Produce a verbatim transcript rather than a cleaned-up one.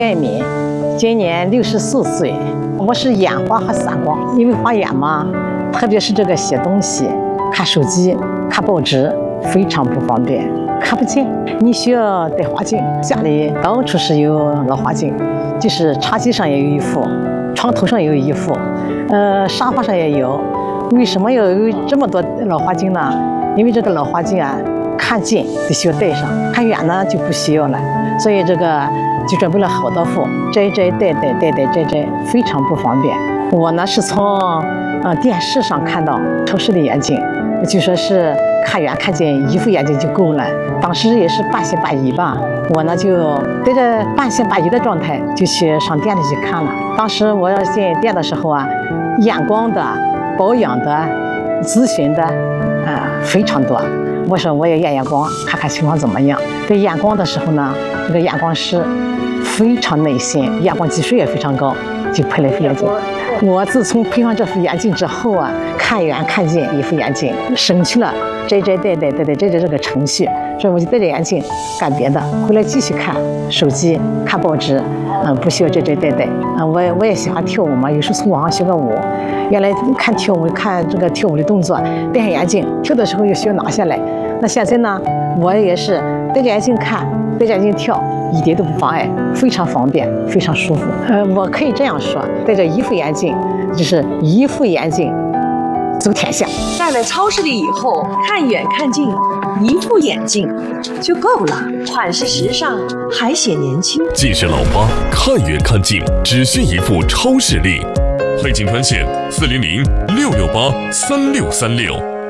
爱民，今年六十四岁，我是眼花和散光，因为花眼嘛，特别是这个写东西、看手机、看报纸，非常不方便，看不见。你需要戴花镜，家里到处是有老花镜，就是茶几上也有一副，床头上也有一副，呃，沙发上也有。为什么要有这么多老花镜呢？因为这个老花镜啊，看近得需要戴上，看远呢就不需要了。所以这个就准备了好多副，摘摘戴戴戴戴摘摘，非常不方便。我呢是从呃电视上看到超市的眼镜，就说是看远看近一副眼镜就够了。当时也是半信半疑吧，我呢就带着半信半疑的状态就去上店里去看了。当时我要进店的时候啊，验光的、保养的、咨询的，啊、呃、非常多。我说我也验验光，看看情况怎么样。在验光的时候呢，这个验光师非常耐心，验光技术也非常高，就配了一副眼镜。我自从配上这副眼镜之后啊，看远看近一副眼镜，省去了摘摘戴戴戴戴摘摘这个程序，所以我就戴着眼镜干别的，回来继续看手机、看报纸，嗯，不需要摘摘戴戴。嗯，我也我也喜欢跳舞嘛，有时候从网上学个舞。原来看跳舞，看这个跳舞的动作，戴上眼镜跳的时候又需要拿下来。那现在呢，我也是戴着眼镜看，戴着眼镜跳，一点都不妨碍，非常方便，非常舒服。呃，我可以这样说，戴着一副眼镜，就是一副眼镜走天下。 在了超市里以后，看远看近，一副眼镜就够了，款式时尚，还显年轻。 既是老花，看远看近，只需一副超视力。汇景专线：四零零六六八三六三六。